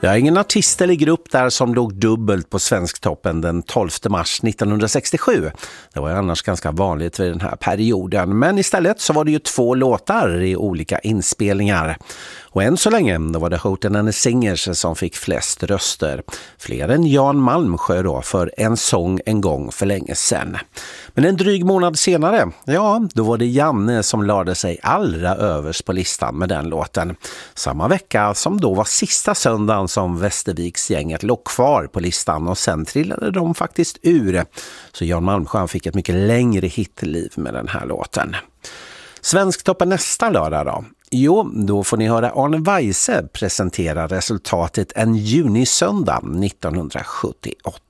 Jag är ingen artist eller grupp där som låg dubbelt på Svensktoppen den 12 mars 1967. Det var annars ganska vanligt vid den här perioden. Men istället så var det ju 2 låtar i olika inspelningar. Och än så länge då var det Houghton and the Singers som fick flest röster. Fler än Jan Malmsjö då för En sång en gång för länge sedan. Men en dryg månad senare, ja, då var det Janne som lade sig allra överst på listan med den låten. Samma vecka som då var sista söndagen som Västerviksgänget låg kvar på listan och sen trillade de faktiskt ur. Så Jan Malmsjö fick ett mycket längre hitliv med den här låten. Svensktoppen nästa lördag då? Jo, då får ni höra Arne Weise presentera resultatet en junisöndag 1978.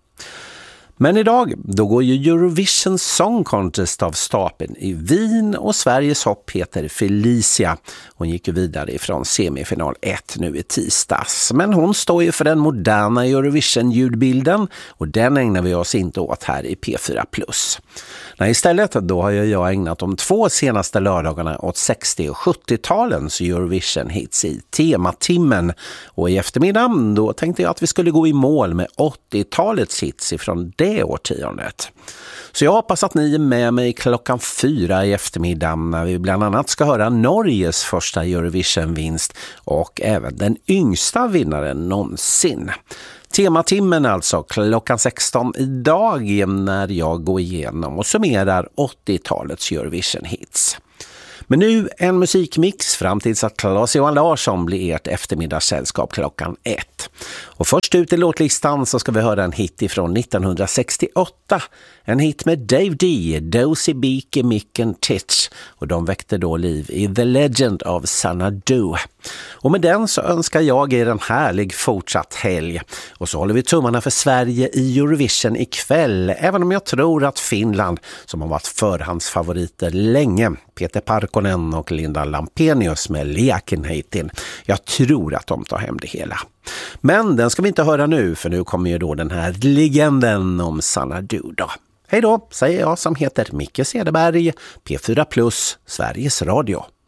Men idag, då går ju Eurovision Song Contest av stapeln i Wien och Sveriges hopp heter Felicia. Hon gick ju vidare ifrån semifinal 1 nu i tisdags. Men hon står ju för den moderna Eurovision-ljudbilden och den ägnar vi oss inte åt här i P4+. Nej, istället då har jag ägnat de 2 senaste lördagarna åt 60- och 70-talens Eurovision-hits i tematimmen. Och i eftermiddag då tänkte jag att vi skulle gå i mål med 80-talets hits ifrån det årtiondet. Så jag hoppas att ni är med mig klockan 4 i eftermiddag när vi bland annat ska höra Norges första Eurovision-vinst och även den yngsta vinnaren någonsin. Tematimmen alltså klockan 16 idag när jag går igenom och summerar 80-talets Eurovision-hits. Men nu en musikmix fram tills att Claes-Johan Larsson blir ert eftermiddagssällskap klockan 1. Och först ut i låtlistan så ska vi höra en hit ifrån 1968. En hit med Dave D, Dozy Beaky, Mick and Titch. Och de väckte då liv i The Legend of Xanadu. Och med den så önskar jag er en härlig fortsatt helg. Och så håller vi tummarna för Sverige i Eurovision ikväll. Även om jag tror att Finland, som har varit förhandsfavoriter länge, Peter Parkkonen och Linda Lampenius med Liakenheitin, jag tror att de tar hem det hela. Men den ska vi inte höra nu, för nu kommer ju då den här legenden om Xanadu då. Hej då, säger jag som heter Micke Cederberg, P4+, Sveriges Radio.